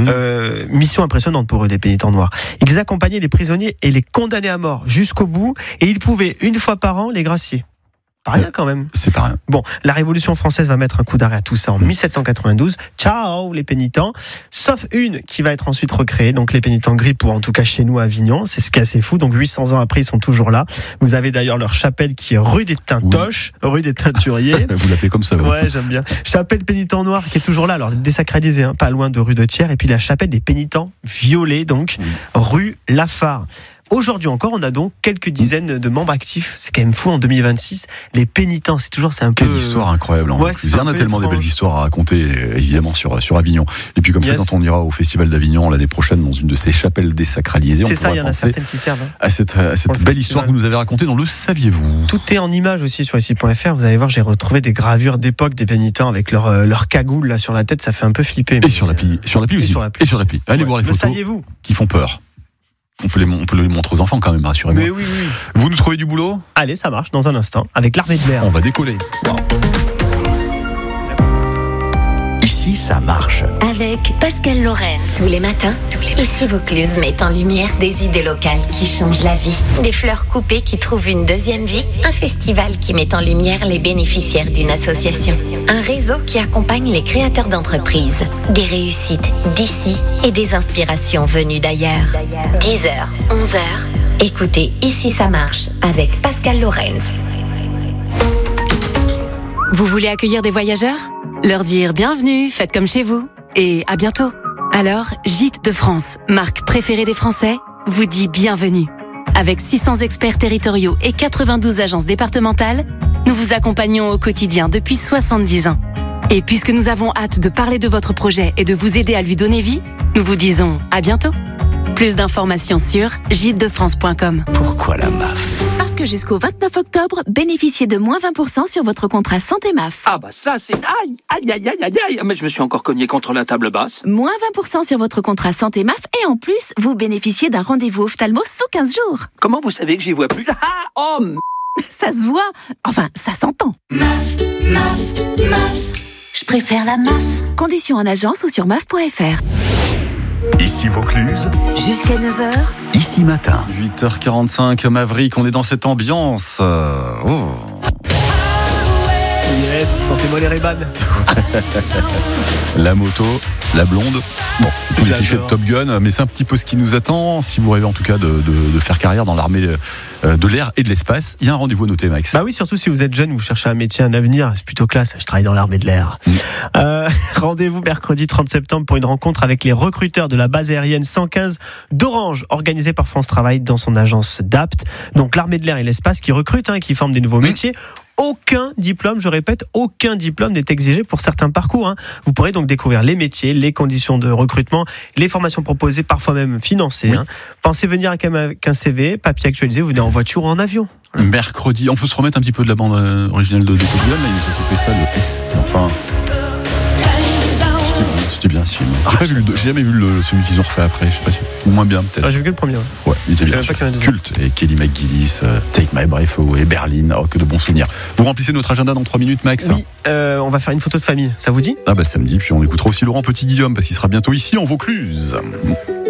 Mission impressionnante pour eux, les pénitents noirs. Ils accompagnaient les prisonniers et les condamnés à mort jusqu'au bout, et ils pouvaient une fois par an les gracier. Pas rien quand même. C'est pas rien. Bon, la Révolution française va mettre un coup d'arrêt à tout ça en 1792. Ciao les pénitents, sauf une qui va être ensuite recréée, donc les pénitents gris, pour en tout cas chez nous à Avignon. C'est ce qui est assez fou. Donc 800 ans après, ils sont toujours là. Vous avez d'ailleurs leur chapelle qui est rue des Tintoches, rue des Teinturiers. Vous l'appelez comme ça, vous. Ouais, j'aime bien. Chapelle pénitent noir qui est toujours là, alors désacralisée, pas loin de rue de Thiers. Et puis la chapelle des pénitents violets, donc rue Lafare. Aujourd'hui encore, on a donc quelques dizaines de membres actifs. C'est quand même fou en 2026. Les pénitents, c'est un peu... Quelle histoire incroyable. Ouais, il y en a tellement des belles histoires à raconter, évidemment, sur Avignon. Et puis comme ça, quand on ira au Festival d'Avignon l'année prochaine, dans une de ces chapelles désacralisées, c'est ça, il y en a certaines qui servent. À cette belle histoire que vous nous avez racontée dans Le Saviez-vous. Tout est en images aussi sur ici.fr. Vous allez voir, j'ai retrouvé des gravures d'époque des pénitents avec leur cagoule là sur la tête. Ça fait un peu flipper. Et sur l'appli aussi. Et sur l'appli. Allez voir les photos. Le saviez-vous qui font peur. On peut les montrer aux enfants quand même, rassurez-moi. Mais oui. Vous nous trouvez du boulot ? Allez, ça marche dans un instant avec l'Armée de l'air. On va décoller. Wow. Ici, ça marche. Avec Pascal Lorenz. Tous les matins, Ici Vaucluse met en lumière des idées locales qui changent la vie. Des fleurs coupées qui trouvent une deuxième vie. Un festival qui met en lumière les bénéficiaires d'une association. Un réseau qui accompagne les créateurs d'entreprises. Des réussites d'ici et des inspirations venues d'ailleurs. 10h, 11h. Écoutez Ici ça marche avec Pascal Lorenz. Vous voulez accueillir des voyageurs ? Leur dire bienvenue, faites comme chez vous et à bientôt. Alors, Gîtes de France, marque préférée des Français, vous dit bienvenue. Avec 600 experts territoriaux et 92 agences départementales, nous vous accompagnons au quotidien depuis 70 ans. Et puisque nous avons hâte de parler de votre projet et de vous aider à lui donner vie, nous vous disons à bientôt. Plus d'informations sur gîtesdefrance.com. Pourquoi la MAF ? Parce que jusqu'au 29 octobre, bénéficiez de moins 20% sur votre contrat santé MAF. Ah bah ça c'est... Aïe. Mais je me suis encore cogné contre la table basse. Moins 20% sur votre contrat santé MAF et en plus, vous bénéficiez d'un rendez-vous ophtalmo sous 15 jours. Comment vous savez que j'y vois plus ? Ça se voit. Enfin, ça s'entend. MAF. Je préfère la MAF. Conditions en agence ou sur MAF.fr. Ici Vaucluse. Jusqu'à 9h. Ici matin. 8h45, Maverick, on est dans cette ambiance. Yes, sentez-moi les Ray-Ban. La moto, la blonde. Bon, tous les clichés de Top Gun, mais c'est un petit peu ce qui nous attend. Si vous rêvez en tout cas de faire carrière dans l'armée de l'air et de l'espace, il y a un rendez-vous noté, Max. Bah oui, surtout si vous êtes jeune, vous cherchez un métier, un avenir, c'est plutôt classe. Je travaille dans l'armée de l'air. Rendez-vous mercredi 30 septembre pour une rencontre avec les recruteurs de la base aérienne 115 d'Orange, organisée par France Travail dans son agence DAPT. Donc l'armée de l'air et l'espace qui recrutent, qui forment des nouveaux métiers. Aucun diplôme, je répète, aucun diplôme n'est exigé pour certains parcours. Vous pourrez donc découvrir les métiers, les conditions de recrutement, les formations proposées, parfois même financées. Oui. Pensez venir avec un CV, papier actualisé, vous venez en voiture ou en avion. Voilà. Mercredi, on peut se remettre un petit peu de la bande originale de Top Gun, là, ils nous ont coupé ça, le S, enfin... C'était bien ce film. J'ai jamais vu celui qu'ils ont refait après, je sais pas si. Ou moins bien peut-être. J'ai vu que le premier. Ouais, il était bien. Culte. Et Kelly McGillis, Take My Breath Away, Berlin, que de bons souvenirs. Vous remplissez notre agenda dans 3 minutes, Max ? Oui, on va faire une photo de famille, ça vous dit ? Ah bah samedi, puis on écoutera aussi Laurent Petit-Guillaume, parce qu'il sera bientôt ici en Vaucluse.